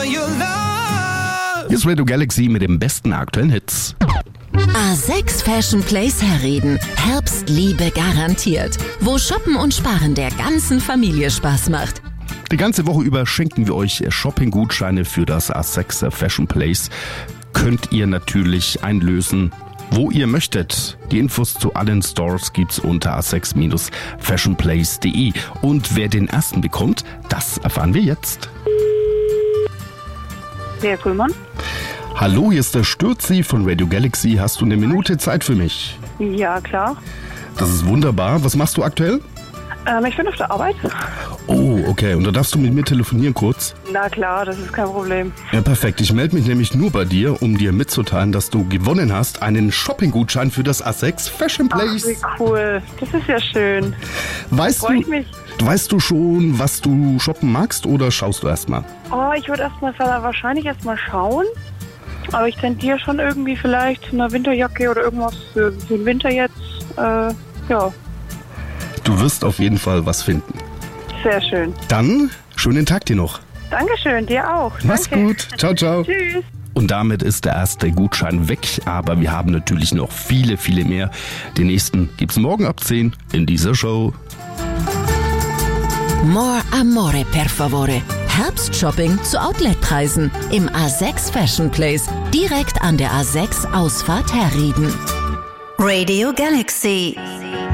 Hier ist Radio Galaxy mit den besten aktuellen Hits. A6 Fashion Place Herrieden. Herbstliebe garantiert. Wo Shoppen und Sparen der ganzen Familie Spaß macht. Die ganze Woche über schenken wir euch Shopping-Gutscheine für das A6 Fashion Place. Könnt ihr natürlich einlösen, wo ihr möchtet. Die Infos zu allen Stores gibt's unter a6-fashionplace.de. Und wer den ersten bekommt, das erfahren wir jetzt. Herr Kuhlmann? Hallo, hier ist der Stürzi von Radio Galaxy. Hast du eine Minute Zeit für mich? Ja, klar. Das ist wunderbar. Was machst du aktuell? Ich bin auf der Arbeit. Oh, okay. Und da darfst du mit mir telefonieren kurz? Na klar, das ist kein Problem. Ja, perfekt. Ich melde mich nämlich nur bei dir, um dir mitzuteilen, dass du gewonnen hast. Einen Shopping-Gutschein für das A6 Fashion Place. Ach, wie cool. Das ist ja schön. Freue ich mich. Weißt du schon, was du shoppen magst oder schaust du erst mal? Oh, ich würde wahrscheinlich erstmal schauen. Aber ich tendiere schon irgendwie vielleicht eine Winterjacke oder irgendwas für den Winter jetzt. Ja. Du wirst auf jeden Fall was finden. Sehr schön. Dann schönen Tag dir noch. Dankeschön, dir auch. Mach's gut. Ciao, ciao. Tschüss. Und damit ist der erste Gutschein weg, aber wir haben natürlich noch viele, viele mehr. Den nächsten gibt's morgen ab 10 in dieser Show. More Amore per favore. Herbstshopping zu Outletpreisen im A6 Fashion Place, direkt an der A6 Ausfahrt Herrieden. Radio Galaxy.